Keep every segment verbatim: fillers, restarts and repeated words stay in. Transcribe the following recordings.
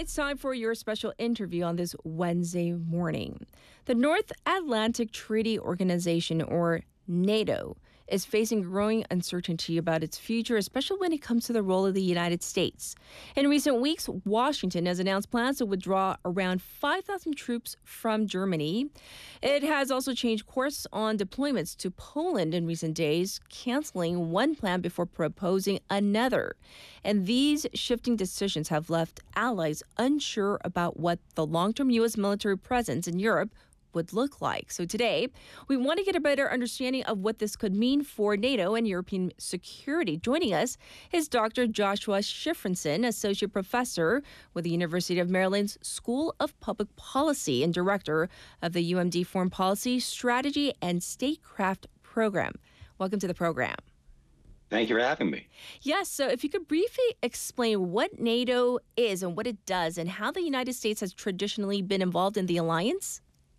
It's time for your special interview on this Wednesday morning. The North Atlantic Treaty Organization, or NATO, is facing growing uncertainty about its future, especially when it comes to the role of the United States. In recent weeks, Washington has announced plans to withdraw around five thousand troops from Germany. It has also changed course on deployments to Poland in recent days, canceling one plan before proposing another. And these shifting decisions have left allies unsure about what the long-term U S military presence in Europe would look like. So today, we want to get a better understanding of what this could mean for NATO and European security. Joining us is Doctor Joshua Shifrinson, Associate Professor with the University of Maryland's School of Public Policy and Director of the U M D Foreign Policy, Strategy, and Statecraft Program. Welcome to the program. Thank you for having me. Yes, so if you could briefly explain what NATO is and what it does and how the United States has traditionally been involved in the alliance?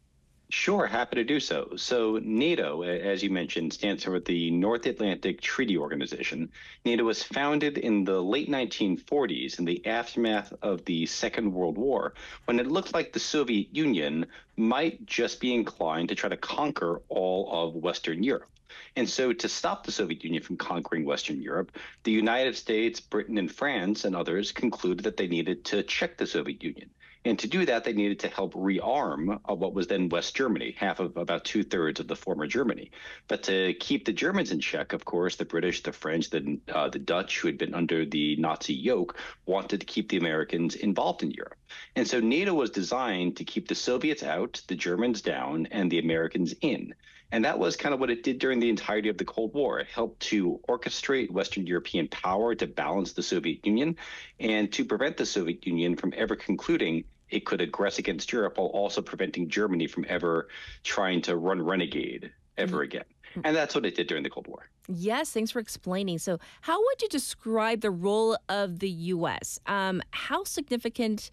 Sure, happy to do so. So NATO, as you mentioned, stands for the North Atlantic Treaty Organization. NATO was founded in the late nineteen forties in the aftermath of the Second World War, when it looked like the Soviet Union might just be inclined to try to conquer all of Western Europe. And so to stop the Soviet Union from conquering Western Europe, the United States, Britain, and France and others concluded that they needed to check the Soviet Union. And to do that, they needed to help rearm uh, what was then West Germany, half of about two thirds of the former Germany. But to keep the Germans in check, of course, the British, the French, the, uh, the Dutch, who had been under the Nazi yoke, wanted to keep the Americans involved in Europe. And so NATO was designed to keep the Soviets out, the Germans down, and the Americans in. And that was kind of what it did during the entirety of the Cold War. It helped to orchestrate Western European power to balance the Soviet Union and to prevent the Soviet Union from ever concluding it could aggress against Europe, while also preventing Germany from ever trying to run renegade ever again. And that's what it did during the Cold War. Yes, thanks for explaining. So how would you describe the role of the U S? Um, how significant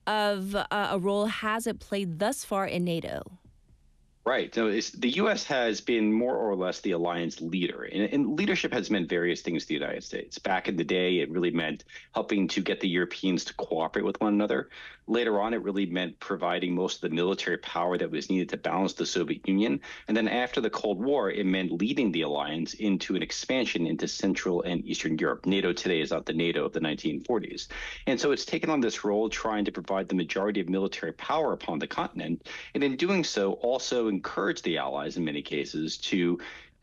of uh, a role has it played thus far in NATO? Right. So it's, the U S has been more or less the alliance leader. And, and leadership has meant various things to the United States. Back in the day, it really meant helping to get the Europeans to cooperate with one another. Later on, it really meant providing most of the military power that was needed to balance the Soviet Union. And then after the Cold War, it meant leading the alliance into an expansion into Central and Eastern Europe. NATO today is not the NATO of the nineteen forties. And so it's taken on this role trying to provide the majority of military power upon the continent. And in doing so, also encourage the allies in many cases to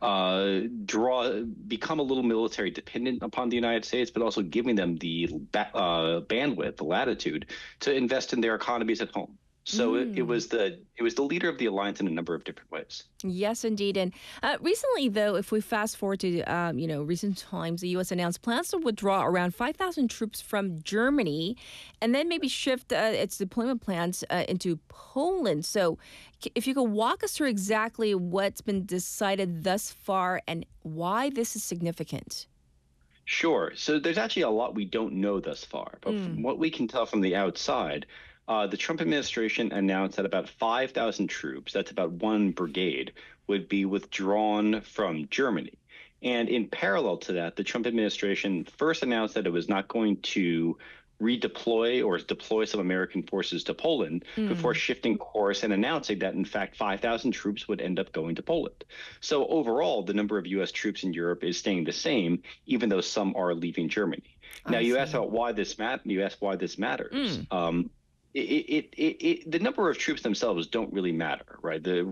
uh, draw, become a little military dependent upon the United States, but also giving them the uh, bandwidth, the latitude to invest in their economies at home. So mm. it, it was the it was the leader of the alliance in a number of different ways. Yes, indeed. And uh, recently, though, if we fast forward to um, you know recent times, the U S announced plans to withdraw around five thousand troops from Germany, and then maybe shift uh, its deployment plans uh, into Poland. So, if you could walk us through exactly what's been decided thus far and why this is significant. Sure. So there's actually a lot we don't know thus far, but mm. from what we can tell from the outside. Uh, the Trump administration announced that about five thousand troops, that's about one brigade, would be withdrawn from Germany. And in parallel to that, the Trump administration first announced that it was not going to redeploy or deploy some American forces to Poland mm. before shifting course and announcing that, in fact, five thousand troops would end up going to Poland. So overall, the number of U S troops in Europe is staying the same, even though some are leaving Germany. I now, see. you asked about why this mat- you asked why this matters. Mm. Um, It, it, it, it, the number of troops themselves don't really matter, right? The